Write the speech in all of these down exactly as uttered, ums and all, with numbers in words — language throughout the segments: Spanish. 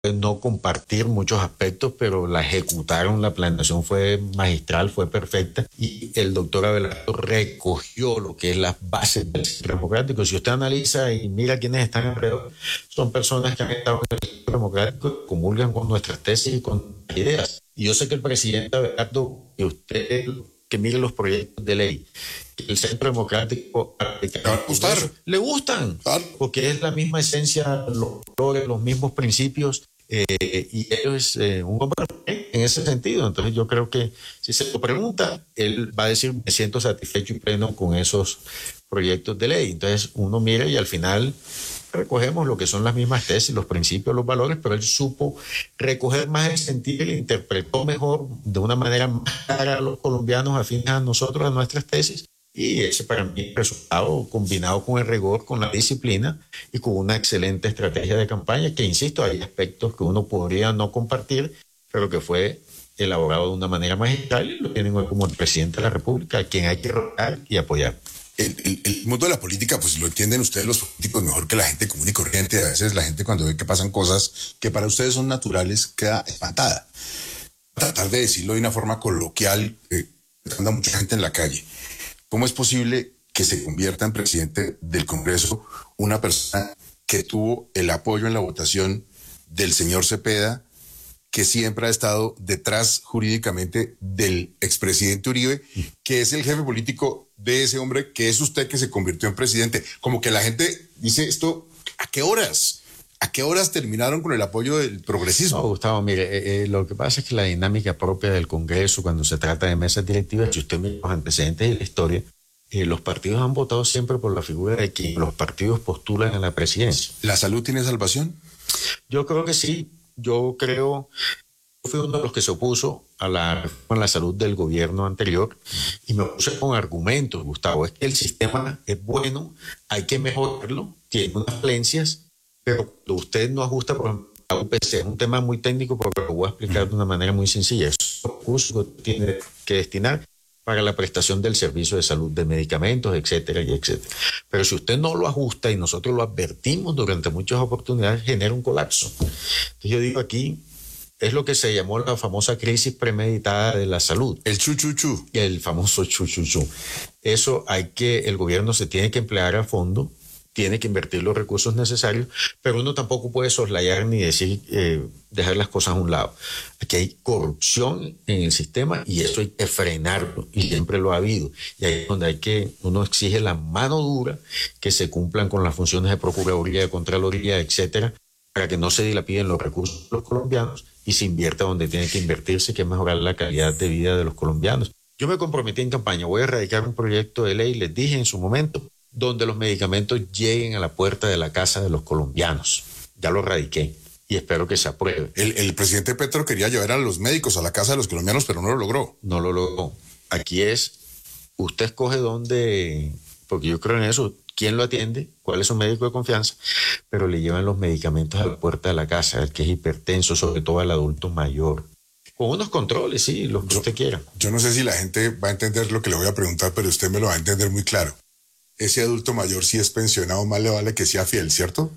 no compartir muchos aspectos, pero la ejecutaron, la planeación fue magistral, fue perfecta, y el doctor Abelardo recogió lo que es las bases del Centro Democrático. Si usted analiza y mira quiénes están alrededor, son personas que han estado en el Centro Democrático, comulgan con nuestras tesis y con ideas. Y yo sé que el presidente Abelardo, que usted que mire los proyectos de ley que el Centro Democrático le va a gustar, le gustan, claro, porque es la misma esencia, los valores, los mismos principios. Eh, y él es eh, un hombre en ese sentido. Entonces yo creo que si se lo pregunta, él va a decir: me siento satisfecho y pleno con esos proyectos de ley. Entonces uno mira y al final recogemos lo que son las mismas tesis, los principios, los valores, pero él supo recoger más el sentido y interpretó mejor, de una manera más clara, a los colombianos, afines a nosotros, a nuestras tesis. Y ese para mí el resultado, combinado con el rigor, con la disciplina y con una excelente estrategia de campaña, que insisto, hay aspectos que uno podría no compartir, pero que fue elaborado de una manera magistral y lo tienen hoy como el presidente de la República, a quien hay que rogar y apoyar. El, el, el mundo de la política, pues lo entienden ustedes los políticos mejor que la gente común y corriente. A veces la gente, cuando ve que pasan cosas que para ustedes son naturales, queda espantada. Tratar de decirlo de una forma coloquial, eh, anda mucha gente en la calle. ¿Cómo es posible que se convierta en presidente del Congreso una persona que tuvo el apoyo en la votación del señor Cepeda, que siempre ha estado detrás jurídicamente del expresidente Uribe, que es el jefe político de ese hombre, que es usted, que se convirtió en presidente? Como que la gente dice esto, ¿a qué horas? ¿A qué horas terminaron con el apoyo del progresismo? No, Gustavo, mire, eh, eh, lo que pasa es que la dinámica propia del Congreso, cuando se trata de mesas directivas, si usted mira los antecedentes de la historia, eh, los partidos han votado siempre por la figura de quien los partidos postulan a la presidencia. ¿La salud tiene salvación? Yo creo que sí. Yo creo, yo fui uno de los que se opuso a la, a la salud del gobierno anterior, y me opuse con argumentos, Gustavo. Es que el sistema es bueno, hay que mejorarlo, tiene unas falencias, pero usted no ajusta, por ejemplo, a U P C. Es un tema muy técnico, pero lo voy a explicar de una manera muy sencilla. Esos recursos que tiene que destinar para la prestación del servicio de salud, de medicamentos, etcétera, y etcétera. Pero si usted no lo ajusta, y nosotros lo advertimos durante muchas oportunidades, genera un colapso. Entonces yo digo, aquí es lo que se llamó la famosa crisis premeditada de la salud. El chuchuchu. El famoso chuchuchu. Eso hay que, el gobierno se tiene que emplear a fondo, tiene que invertir los recursos necesarios, pero uno tampoco puede soslayar ni decir, eh, dejar las cosas a un lado. Aquí hay corrupción en el sistema y eso hay que frenarlo, y siempre lo ha habido. Y ahí es donde hay que, uno exige la mano dura, que se cumplan con las funciones de Procuraduría, de Contraloría, etcétera, para que no se dilapiden los recursos de los colombianos y se invierta donde tiene que invertirse, que es mejorar la calidad de vida de los colombianos. Yo me comprometí en campaña, voy a erradicar un proyecto de ley, les dije en su momento, donde los medicamentos lleguen a la puerta de la casa de los colombianos. Ya lo radiqué y espero que se apruebe. El, el presidente Petro quería llevar a los médicos a la casa de los colombianos, pero no lo logró. No lo logró. Aquí es, usted escoge dónde, porque yo creo en eso, quién lo atiende, cuál es su médico de confianza, pero le llevan los medicamentos a la puerta de la casa, el que es hipertenso, sobre todo al adulto mayor. Con unos controles, sí, los que yo, usted quiera. Yo no sé si la gente va a entender lo que le voy a preguntar, pero usted me lo va a entender muy claro. Ese adulto mayor, si es pensionado, más le vale que sea fiel, ¿cierto?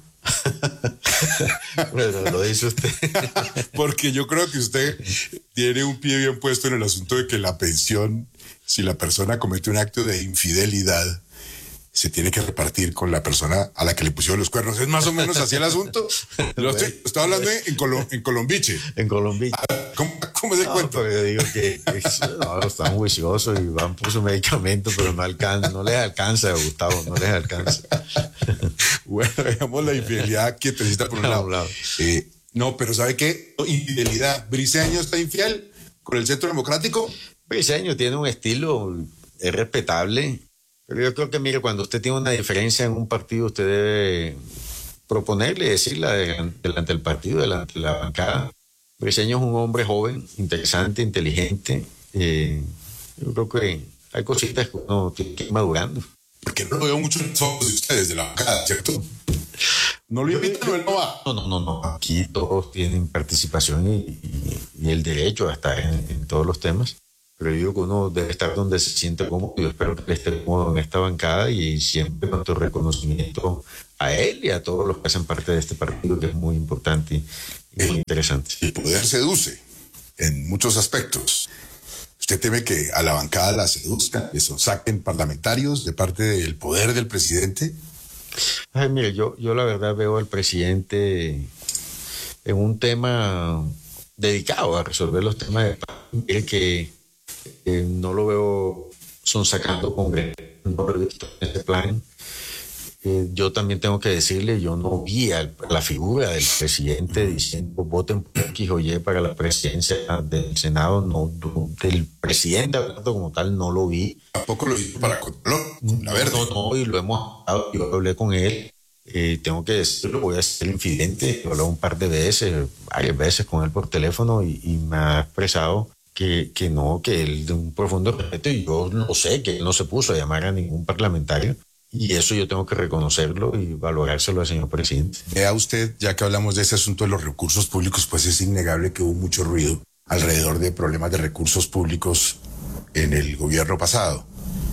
Bueno, lo dice usted. Porque yo creo que usted tiene un pie bien puesto en el asunto de que la pensión, si la persona comete un acto de infidelidad, se tiene que repartir con la persona a la que le pusieron los cuernos. ¿Es más o menos así el asunto? Lo estoy, estoy hablando en, Colo, en Colombiche. En Colombiche. ¿Cómo, cómo se no, cuenta? Pero yo digo que, que no, están juiciosos y van por su medicamento, pero no alcanza, no les alcanza, Gustavo, no les alcanza. Bueno, dejamos la infidelidad quietecita por un lado. un lado. Eh, no, pero ¿sabe qué? Infidelidad. ¿Briceño está infiel con el Centro Democrático? Briceño tiene un estilo, es respetable. Pero yo creo que, mire, cuando usted tiene una diferencia en un partido, usted debe proponerle y decirla delante del partido, delante de la bancada. Briceño es un hombre joven, interesante, inteligente. Eh, yo creo que hay cositas que uno tiene que ir madurando. Porque no lo veo mucho en los ojos de ustedes, de la bancada, ¿cierto? No lo invitan, no, él no va. No, no, no, no. Aquí todos tienen participación y, y, y el derecho a estar en, en todos los temas. Pero yo digo que uno debe estar donde se siente cómodo. Yo espero que esté cómodo en esta bancada, y siempre nuestro reconocimiento a él y a todos los que hacen parte de este partido, que es muy importante muy interesante. El poder seduce en muchos aspectos. ¿Usted teme que a la bancada la seduzcan, eso saquen parlamentarios de parte del poder del presidente? Ay, mire, yo, yo la verdad veo al presidente en un tema dedicado a resolver los temas de paz. Mire que eh, no lo veo sonsacando Congreso, no lo he visto en ese plan. Eh, yo también tengo que decirle, yo no vi a la figura del presidente diciendo voten por X o Y para la presidencia del Senado, no, del presidente hablando como tal, no lo vi. Tampoco lo hizo para controlar la verde. No, no, y lo hemos hablado, yo hablé con él, eh, tengo que decirlo, voy a ser infidente, yo hablé un par de veces, varias veces con él por teléfono y, y me ha expresado que, que no, que él de un profundo respeto, y yo lo sé, que él no se puso a llamar a ningún parlamentario. Y eso yo tengo que reconocerlo y valorárselo al señor presidente. Vea usted, ya que hablamos de ese asunto de los recursos públicos, pues es innegable que hubo mucho ruido alrededor de problemas de recursos públicos en el gobierno pasado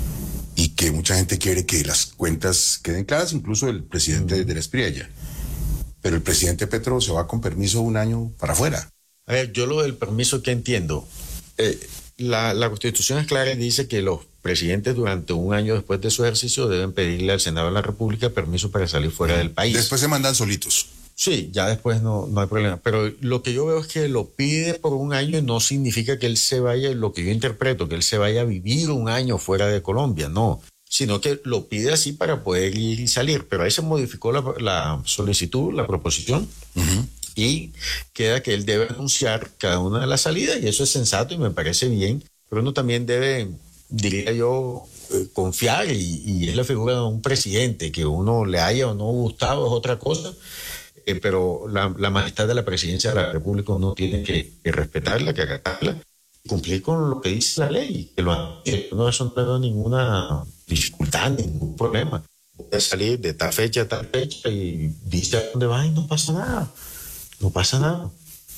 y que mucha gente quiere que las cuentas queden claras, incluso el presidente mm. de la Espriella. Pero el presidente Petro se va con permiso un año para afuera. A ver, yo lo del permiso que entiendo. Eh, la, la Constitución es clara y dice que los presidentes durante un año después de su ejercicio deben pedirle al Senado de la República permiso para salir fuera del país. Después se mandan solitos. Sí, ya después no, no hay problema. Pero lo que yo veo es que lo pide por un año y no significa que él se vaya, lo que yo interpreto, que él se vaya a vivir un año fuera de Colombia, no. Sino que lo pide así para poder ir y salir. Pero ahí se modificó la, la solicitud, la proposición, uh-huh. y queda que él debe anunciar cada una de las salidas, y eso es sensato y me parece bien. Pero uno también debe, diría yo, eh, confiar, y, y es la figura de un presidente, que uno le haya o no gustado es otra cosa, eh, pero la, la majestad de la presidencia de la República uno tiene que, que respetarla, que acatarla, y cumplir con lo que dice la ley, que lo anuncie. No, eso no tengo ninguna dificultad, ningún problema. Voy a salir de tal fecha a tal fecha y dice a dónde va y no pasa nada, no pasa nada.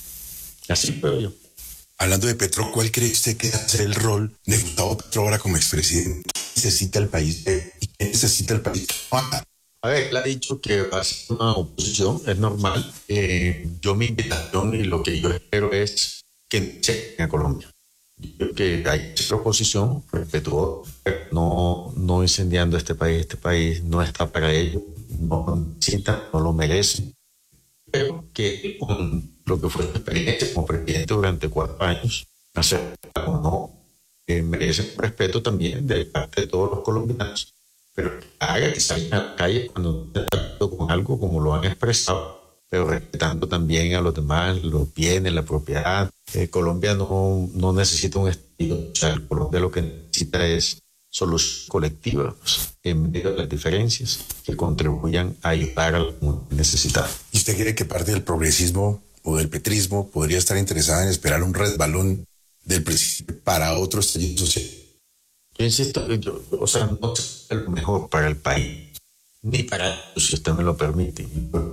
Así veo yo. Hablando de Petro, ¿cuál cree usted que debe ser el rol de Gustavo Petro ahora como expresidente? ¿Qué necesita el país y qué necesita el país? A ver, él ha dicho que va a ser una oposición, es normal. Eh, yo mi invitación y lo que yo espero es que se a Colombia. Yo creo que hay esa oposición respetuosa, no, no incendiando este país. Este país no está para ello, no lo necesitan, no lo merecen. Pero que con lo que fue su experiencia como presidente durante cuatro años, hacer o no, eh, merece respeto también de parte de todos los colombianos, pero que haga que salgan a la calle cuando estén de acuerdo con algo, como lo han expresado, pero respetando también a los demás, los bienes, la propiedad. Eh, Colombia no, no necesita un estilo, o sea, Colombia lo que necesita es soluciones colectivas en medio de las diferencias que contribuyan a ayudar a los necesitados. ¿Y usted cree que parte del progresismo o del petrismo podría estar interesada en esperar un resbalón del presidente para otro estallido social? Yo insisto, yo, o sea, no es lo mejor para el país, ni para ellos, si usted me lo permite.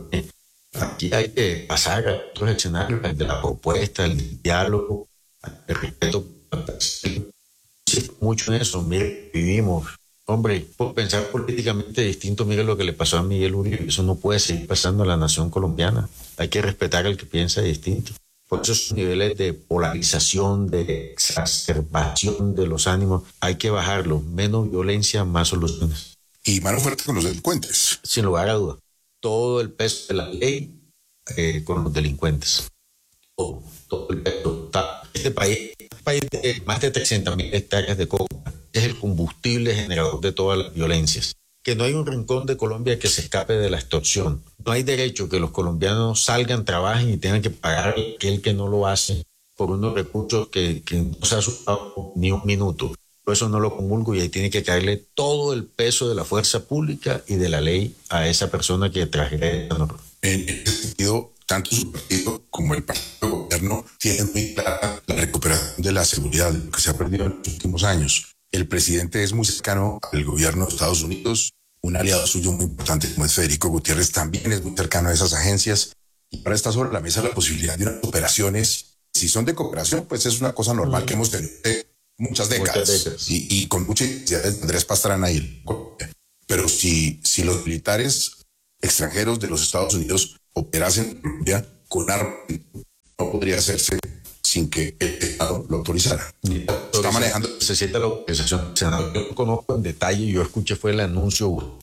Aquí hay que pasar a otros escenarios, el de la propuesta, el diálogo, el respeto. Mucho en eso, mire, vivimos. Hombre, por pensar políticamente distinto, mire lo que le pasó a Miguel Uribe. Eso no puede seguir pasando a la nación colombiana. Hay que respetar al que piensa distinto. Por esos niveles de polarización, de exacerbación de los ánimos, hay que bajarlos. Menos violencia, más soluciones. Y mano fuerte con los delincuentes. Sin lugar a duda. Todo el peso de la ley eh, con los delincuentes. Todo, todo el peso. Este país, este país de más de trescientas mil hectáreas de coca, es el combustible generador de todas las violencias. Que no hay un rincón de Colombia que se escape de la extorsión. No hay derecho que los colombianos salgan, trabajen y tengan que pagar a aquel que no lo hace por unos recursos que, que no se ha usado ni un minuto. Por eso no lo comulgo, y ahí tiene que caerle todo el peso de la fuerza pública y de la ley a esa persona que transgrede esta norma. En ese sentido, tanto su partido como el partido de gobierno tienen muy clara la recuperación de la seguridad, lo que se ha perdido en los últimos años. El presidente es muy cercano al gobierno de Estados Unidos. Un aliado suyo muy importante como es Federico Gutiérrez también es muy cercano a esas agencias. Y ahora está sobre la mesa la posibilidad de unas operaciones. Si son de cooperación, pues es una cosa normal mm. que hemos tenido muchas décadas, muchas décadas. Y, y con mucha intensidad de Andrés Pastrana ahí. Pero si, si los militares extranjeros de los Estados Unidos operasen en Colombia, con armas no podría hacerse sin que el Estado lo autorizara. Está manejando. Se siente la autorización del Senado. Yo no conozco en detalle, yo escuché fue el anuncio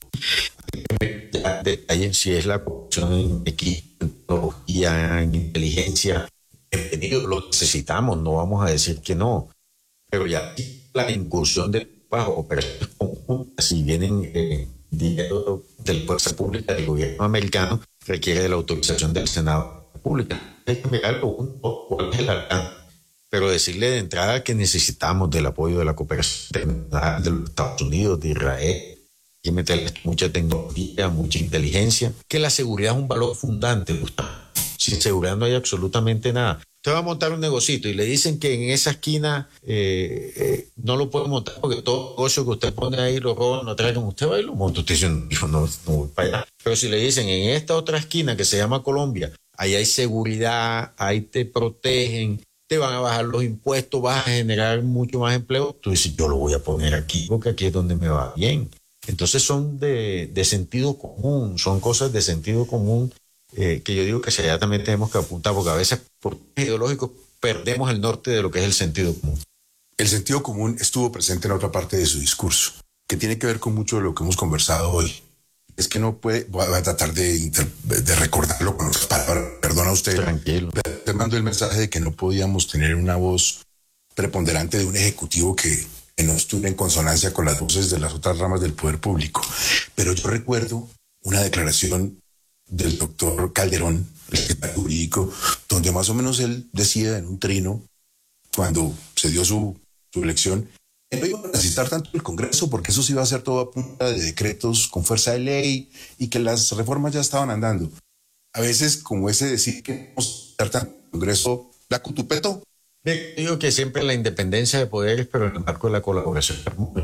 en detalle si es la corrupción en equipo, en tecnología, en inteligencia. Bienvenido, lo necesitamos, no vamos a decir que no. Pero ya la incursión de bajo operaciones conjuntas, si vienen eh, dinero de la fuerza pública del gobierno americano, requiere de la autorización del Senado de la República. Hay que mirarlo un poco, cuál es el alcance. Pero decirle de entrada que necesitamos del apoyo de la cooperación de los Estados Unidos, de Israel, hay que meterle mucha tecnología, mucha inteligencia, que la seguridad es un valor fundante, Gustavo. Sin seguridad no hay absolutamente nada. Usted va a montar un negocito y le dicen que en esa esquina eh, eh, no lo puede montar porque todo negocio que usted pone ahí lo roban, lo traigan, usted va y lo monta. Usted dice, no, no, no voy para allá. Pero si le dicen en esta otra esquina que se llama Colombia, ahí hay seguridad, ahí te protegen, te van a bajar los impuestos, vas a generar mucho más empleo, tú dices, yo lo voy a poner aquí porque aquí es donde me va bien. Entonces son de, de sentido común, son cosas de sentido común. Eh, que yo digo que allá también tenemos que apuntar, porque a veces por ideológicos perdemos el norte de lo que es el sentido común. El sentido común estuvo presente en otra parte de su discurso, que tiene que ver con mucho de lo que hemos conversado hoy. Es que no puede, voy a tratar de, inter, de recordarlo con otras palabras, perdona usted. Tranquilo. Te mando el mensaje de que no podíamos tener una voz preponderante de un ejecutivo que, que no estuviera en consonancia con las voces de las otras ramas del poder público. Pero yo recuerdo una declaración del doctor Calderón, el secretario jurídico, donde más o menos él decía en un trino, cuando se dio su, su elección, que no iba a necesitar tanto el Congreso, porque eso sí iba a ser todo a punta de decretos con fuerza de ley y que las reformas ya estaban andando. A veces, como ese decir que no vamos a necesitar tanto el Congreso, la cutupeto. Yo digo que siempre la independencia de poderes, pero en el marco de la colaboración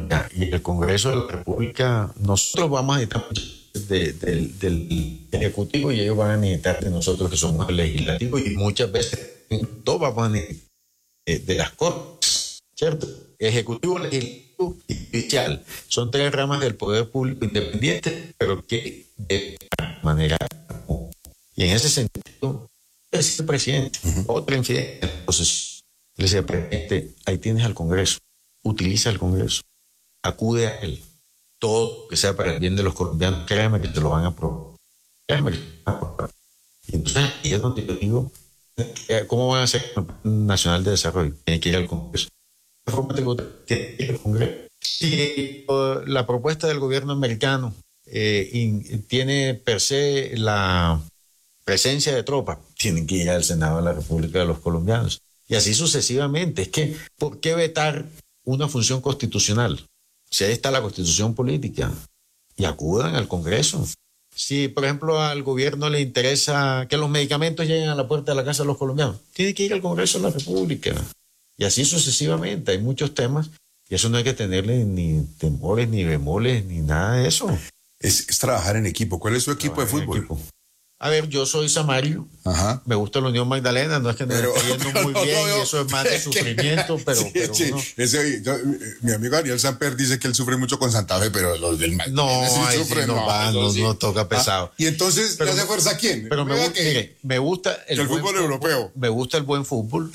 y el Congreso de la República, nosotros vamos a necesitar De, de, del Ejecutivo y ellos van a necesitar de nosotros que somos el Legislativo y muchas veces todos vamos a necesitar de, de las Cortes, ¿cierto? Ejecutivo, Legislativo y Judicial. Son tres ramas del poder público independiente, pero que de manera... Y en ese sentido, es el presidente, uh-huh. Otra infidencia. Entonces, le decía, presidente, ahí tienes al Congreso, utiliza el Congreso, acude a él. Todo que sea para el bien de los colombianos, créanme que te lo van a aprobar. Créanme que te lo van a aprobar. Y entonces, ahí es donde yo digo, ¿cómo van a hacer el Plan Nacional de Desarrollo? Tiene que ir al Congreso. Tiene que ir al Congreso. Si uh, la propuesta del gobierno americano eh, in, tiene per se la presencia de tropas, tienen que ir al Senado de la República de los Colombianos. Y así sucesivamente. Es que, ¿por qué vetar una función constitucional? Si ahí está la Constitución política, y acudan al Congreso. Si, por ejemplo, al gobierno le interesa que los medicamentos lleguen a la puerta de la casa de los colombianos, tiene que ir al Congreso de la República. Y así sucesivamente. Hay muchos temas, y eso no hay que tenerle ni temores, ni bemoles, ni nada de eso. Es, es trabajar en equipo. ¿Cuál es su equipo trabajar de fútbol? Equipo. A ver, yo soy Samario. Ajá. Me gusta la Unión Magdalena, no es que me esté yendo muy no, bien, no, no, y eso es más de sufrimiento, pero, sí, pero sí. Uno... Ese, yo, mi amigo Ariel Samper dice que él sufre mucho con Santa Fe, pero los del Magdalena no, sí sufren, sí no, va, no, sí. no toca pesado. Ah, y entonces, pero, ¿le hace fuerza a quién? Pero me, que, mire, me gusta el, el fútbol europeo. Me gusta el buen fútbol.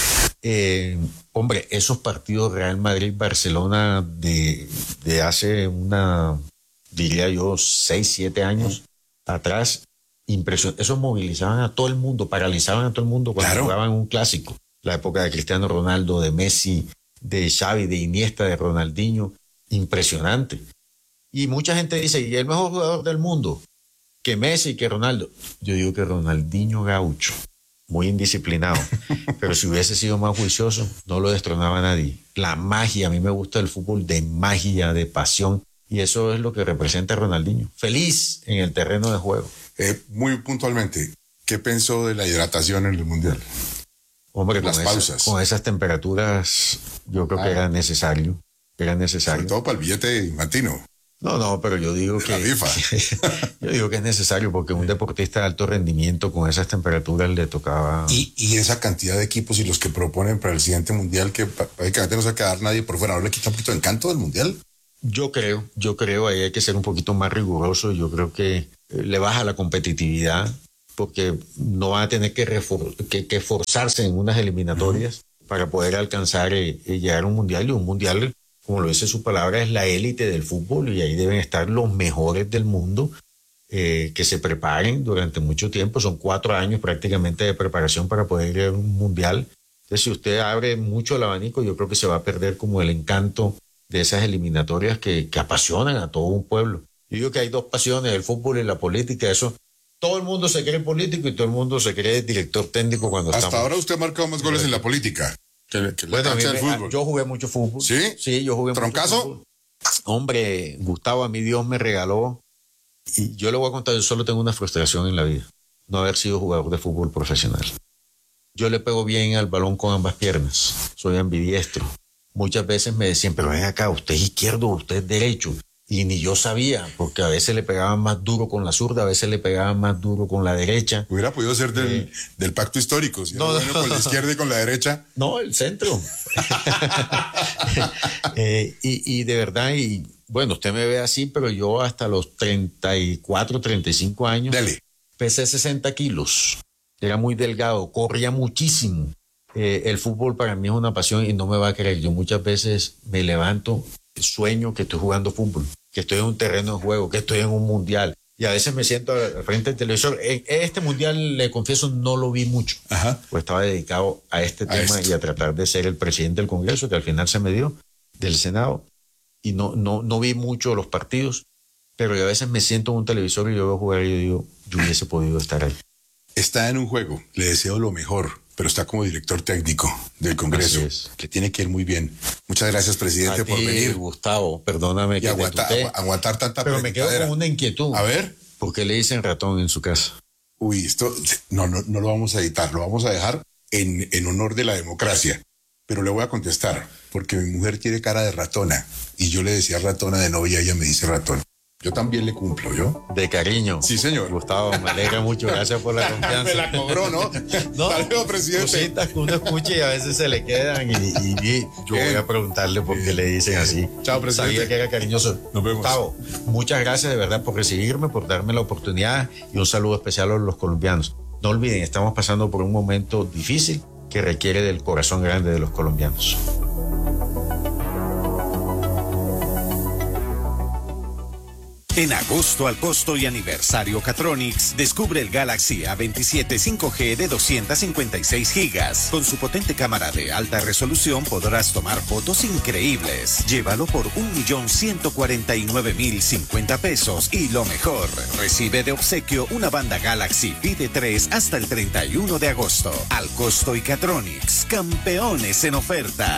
eh, hombre, esos partidos Real Madrid-Barcelona de, de hace una, diría yo, seis, siete años atrás, impresionante. Esos movilizaban a todo el mundo, paralizaban a todo el mundo cuando claro. jugaban un clásico. La época de Cristiano Ronaldo, de Messi, de Xavi, de Iniesta, de Ronaldinho. Impresionante. Y mucha gente dice, ¿y el mejor jugador del mundo? Que Messi, que Ronaldo. Yo digo que Ronaldinho Gaucho, muy indisciplinado. Pero si hubiese sido más juicioso, no lo destronaba nadie. La magia, a mí me gusta el fútbol de magia, de pasión. Y eso es lo que representa Ronaldinho. Feliz en el terreno de juego. Eh, muy puntualmente, ¿qué pensó de la hidratación en el Mundial? Hombre, las con pausas. Esas, con esas temperaturas, yo creo ah. que era necesario. Era necesario. Sobre todo para el billete infantino. No, no, pero yo digo que. La FIFA. Yo digo que es necesario porque un deportista de alto rendimiento con esas temperaturas le tocaba. Y, y esa cantidad de equipos y los que proponen para el siguiente Mundial, que prácticamente no se va a quedar nadie por fuera, ¿no le quita un poquito de encanto del Mundial? Yo creo, yo creo, ahí hay que ser un poquito más riguroso. Yo creo que le baja la competitividad. porque no van a tener que, refor que, que forzarse en unas eliminatorias uh-huh. para poder alcanzar y, y llegar a un mundial. Y un mundial, como lo dice su palabra, es la élite del fútbol y ahí deben estar los mejores del mundo eh, que se preparen durante mucho tiempo. Son cuatro años prácticamente de preparación para poder ir a un mundial. Entonces, si usted abre mucho el abanico, yo creo que se va a perder como el encanto de esas eliminatorias que, que apasionan a todo un pueblo. Yo digo que hay dos pasiones, el fútbol y la política. Eso, todo el mundo se cree político y todo el mundo se cree director técnico cuando Hasta estamos... ahora usted ha marcado más goles en la política que, que bueno, la cancha a mí del me, fútbol. Yo jugué mucho fútbol. ¿Sí? Sí, yo jugué ¿Troncazo? mucho fútbol. Hombre, Gustavo, a mí Dios me regaló, y yo le voy a contar, yo solo tengo una frustración en la vida, no haber sido jugador de fútbol profesional. Yo le pego bien al balón con ambas piernas, soy ambidiestro. Muchas veces me decían, pero ven acá, usted es izquierdo, usted es derecho. Y ni yo sabía, porque a veces le pegaban más duro con la zurda, a veces le pegaban más duro con la derecha. Hubiera podido ser del, eh, del pacto histórico, si no, no, bueno, no, con la izquierda y con la derecha. No, el centro. eh, y, y de verdad, y bueno, usted me ve así, pero yo hasta los treinta y cuatro, treinta y cinco años Dale. pesé sesenta kilos. Era muy delgado, corría muchísimo. Eh, el fútbol para mí es una pasión y no me va a creer. Yo muchas veces me levanto, sueño que estoy jugando fútbol, que estoy en un terreno de juego, que estoy en un mundial. Y a veces me siento al frente del televisor. En este mundial, le confieso, no lo vi mucho. Ajá. Pues estaba dedicado a este a tema esto. y a tratar de ser el presidente del Congreso, que al final se me dio, del Senado. Y no, no, no vi mucho los partidos, pero a veces me siento en un televisor y yo veo jugar y yo digo, yo hubiese podido estar ahí. Está en un juego, le deseo lo mejor, pero está como director técnico del Congreso, que tiene que ir muy bien. Muchas gracias, presidente, a por ti, venir. Gustavo, perdóname y que aguantar, te agu aguantar tanta pero me quedo con una inquietud. A ver. ¿Por qué le dicen ratón en su casa? Uy, esto no, no, no lo vamos a editar, lo vamos a dejar en, en honor de la democracia. Pero le voy a contestar, porque mi mujer tiene cara de ratona y yo le decía ratona de novia, ella me dice ratón. Yo también le cumplo, ¿yo? De cariño. Sí, señor. Gustavo, me alegra mucho. Gracias por la confianza. Me la cobró, ¿no? No, Saludos, presidente. Cositas que uno escucha y a veces se le quedan y, y, y yo Bien. voy a preguntarle por qué le dicen así. Chao, presidente. Sabía que era cariñoso. Nos vemos. Gustavo, muchas gracias de verdad por recibirme, por darme la oportunidad y un saludo especial a los colombianos. No olviden, estamos pasando por un momento difícil que requiere del corazón grande de los colombianos. En agosto al costo y aniversario Catronics, descubre el Galaxy A veintisiete cinco G de doscientos cincuenta y seis gigas. Con su potente cámara de alta resolución podrás tomar fotos increíbles. Llévalo por un millón ciento cuarenta y nueve mil cincuenta pesos y lo mejor, recibe de obsequio una banda Galaxy Vide tres hasta el treinta y uno de agosto. Al costo y Catronics, campeones en oferta.